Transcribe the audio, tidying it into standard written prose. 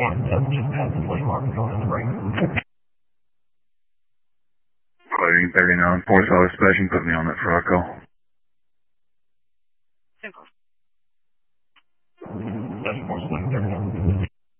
Quoting 39, $4 special, put me on that Frocko. Simple.